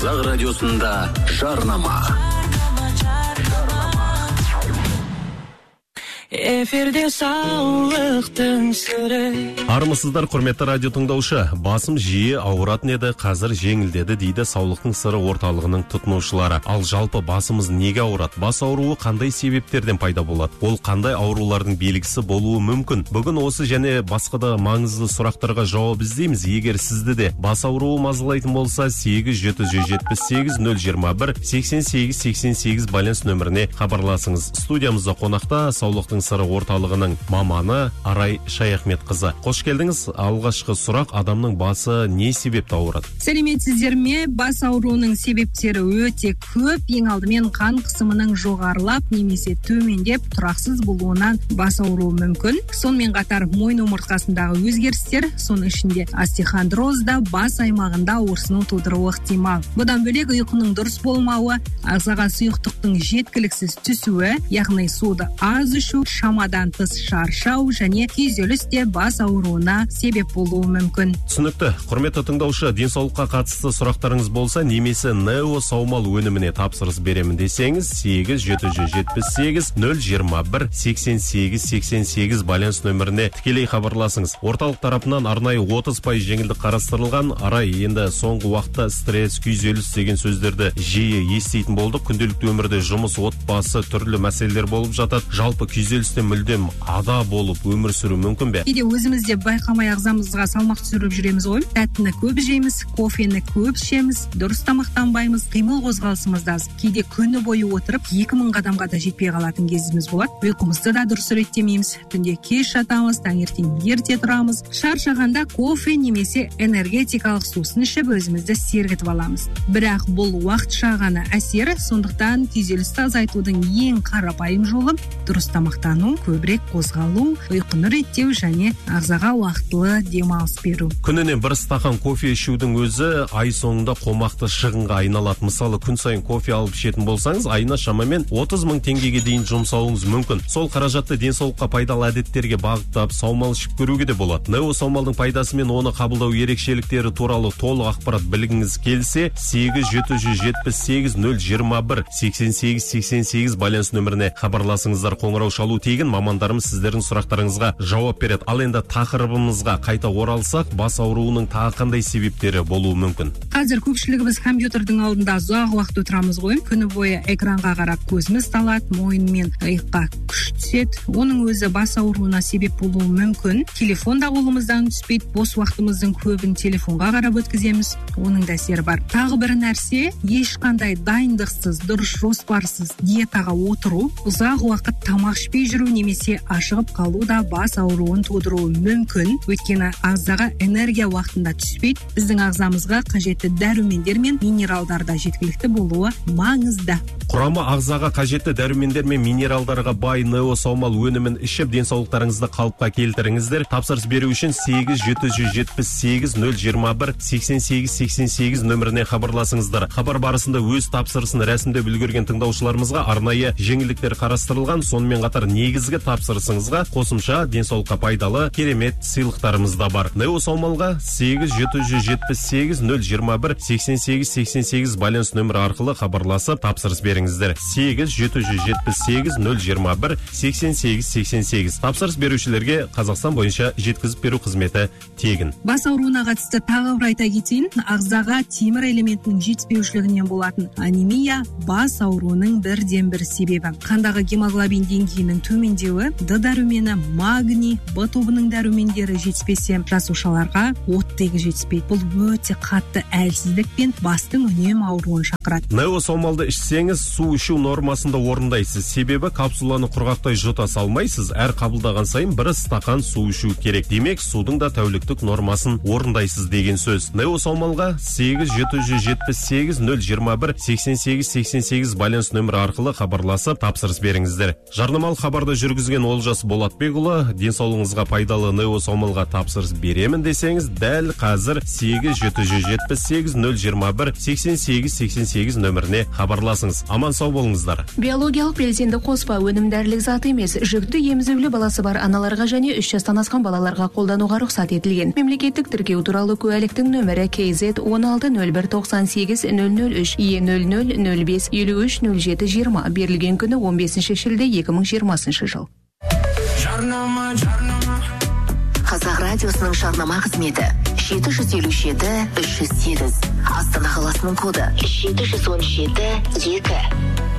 Қазақ радиосында жарнама. Эфирде саулықтың сыры. Армысыздар, құрметті радио тыңдаушы. Басым жиі ауыратын еді, қазір жеңілдеді дейді саулықтың сыры орталығының тұтынушылары. Ал жалпы басымыз неге ауырады? Бас ауруы қандай себептерден пайда болады? Ол қандай аурулардың белгісі болуы мүмкін? Бүгін осы және басқа да маңызды сұрақтарға жауап іздейміз. Егер сізді де бас ауруы мазалайтын болса, 8-778-021-88-88 байланыс нөміріне хабарласыңыз. Студиямызда қонақта саулықтың сыры орталығының маманы Арай Шаяхметқызы. Қош келдіңіз. Алғашқы сұрақ: адамның басы не себепті ауырады? Сәлеметсіздер ме? Бас ауруының себептері өте көп. Ең алдымен қан қысымының жоғарылап немесе төмендеп тұрақсыз болуынан бас ауруы мүмкін. Сонымен қатар мойын омыртқасындағы өзгерістер, соның ішінде остеохондроз да бас аймағында ауырсыну тудыруы ықтимал. Бұдан бөлек ұйқының дұрыс болмауы, ағзаға сұйықтықтың жеткіліксіз түсуі, яғни суды аз ішу, шамадан тыс шаршау және күйзеліс те бас ауруына себеп болуы мүмкін. Түсінікті. Құрметті тыңдаушы, денсаулыққа қатысты сұрақтарыңыз болса, немесе Нео саумал өніміне тапсырыс беремін десеңіз, 8-778-021-88-88 байланыс нөміріне тікелей хабарласыңыз. Орталық тарапынан арнайы 30% жеңілдік қарастырылған. Арай, енді соңғы уақытта стресс, күйзеліс деген сөздерді жиі еститін болдық. Күнделікті өмірде жұмыс, отбасы, түрлі мәселелер болып жатады. Жалпы күйзелістен мүлдем ада болып өмір сүру мүмкін бе? Кейде өзімізде байқамай ағзамызға салмақ түсіріп жүреміз ғой. Тәттіні көп жейміз, кофені көп ішеміз, дұрыс тамақтанбаймыз, қимыл қозғалысымыз да аз. Кейде күні бойы отырып 2000 қадамға да жетпей қалатын кезіміз болады. Ұйқымызды да дұрыс реттемейміз. Түнде кеш жатамыз, таңертең ерте тұрамыз. Шаршағанда кофе немесе энергетикалық сусын ішіп өзімізді сергітіп аламыз. Бірақ бұл уақытша ғана әсер, сондықтан күйзелісті азайтудың ең қарапайым жолы дұрыс тамақтану, көбірек қозғалу, ұйқыны реттеу және ағзаға уақытылы демалыс беру. Күніне бір стақан кофе ішудің өзі ай соңында қомақты шығынға айналады. Мысалы, күн сайын кофе алып ішетін болсаңыз, айына шамамен 30 000 теңгеге дейін жұмсауыңыз мүмкін. Сол қаражатты денсаулыққа пайдалы әдеттерге бағыттап, саумал ішіп көруге де болады. Нео саумалдың пайдасы мен оны қабылдау ерекшеліктері туралы толық ақпарат білгіңіз келсе, 8-778-021-88-88 байланыс нөміріне хабарласыңыздар. Қоңырау шалу тегін, мамандарымыз сіздердің сұрақтарыңызға жауап береді. Ал енді тақырыбымызға қайта оралсақ, бас ауруының тағы қандай себептері болуы мүмкін? Қазір көпшілігіміз компьютердің алдында ұзақ уақыт отырамыз ғой. Күні бойы экранға қарап көзіміз талады, мойын мен иыққа күш түседі. Оның өзі бас ауруына себеп болуы мүмкін. Телефон да қолымыздан түспейді, бос уақытымыздың көбін телефонға қарап өткіземіз. Оның да әсері бар. Тағы бір нәрсе, ешқандай дайындықсыз, дұрыс жоспарсыз диетаға отыру, ұзақ уақыт тамақ ішпей жүру немесе ашығып қалу да бас ауруын тудыруы мүмкін. Өйткені ағзаға энергия уақытында түспейді. Біздің ағзамызға қажетті дәрумендер мен минералдар да жеткілікті болуы маңызды. Құрамы ағзаға қажетті дәрумендер мен минералдарға бай Нео саумал өнімін ішіп, денсаулықтарыңызды қалыпқа келтіріңіздер. Тапсырыс беру үшін 8-778-021-88-88 нөміріне хабарласыңыздар. Хабар барысында өз тапсырысын рәсімдеп үлгерген тыңдаушыларымызға арнайы жеңілдіктер қарастырылған. Сонымен қатар негізгі тапсырысыңызға қосымша денсаулыққа пайдалы керемет сыйлықтарымыз да бар. Нео саумалға 8-778-021-88-88 байланыс нөмірі арқылы хабарласып тапсырыс беріңіздер. 8-778-021-88-88. Тапсырыс берушілерге Қазақстан бойынша жеткізіп беру қызметі тегін. Бас ауруына қатысты тағы бір айта кетейін. Ағзаға темір элементінің жетіспеушілігінен болатын анемия бас ауруының бірден бір себебі. Қандағы гемоглобин деңгейінің төмендеуі, Д дәрумені, магний, Б тобының дәрумендері жетіспесе, жасушаларға оттегі жетіспейді. Бұл өте қатты әлсіздік пен бастың үнем ауруын шақырады. Нео саумалды ішсеңіз, су ішу нормасында орындайсыз. Себебі капсуланы құрғақтай жұта салмайсыз. Әр қабылдаған сайын бір стақан су ішу керек. Демек, судың да тәуліктік нормасын орындайсыз деген сөз. Нео саумалға 8-778-021-88-88 байланыс нөмірі арқылы хабарласып тапсырыс беріңіздер. Жарнамалық хабар сапарды жүргізген Олжас Болатбекұлы, денсаулығыңызға пайдалы Нео Сомалға тапсырыс беремін десеңіз, дәл қазір 8-778-021-88-88 нөміріне хабарласыңыз. Аман сау болыңыздар. Биологиялық белсенді қоспа өнім дәрілік зат емес, жүкті емізулі баласы бар аналарға және 3 жастан асқан балаларға қолдануға рұқсат етілген. Мемлекеттік тіркеу туралы куәліктің нөмірі KZ 16-01-98-003 E00-05-53-07-20 берілген күні 15 шілде 2020 жыл. Қазақ радиосының жарнама қызметі 757-308. Астана қаласының коды 717-2.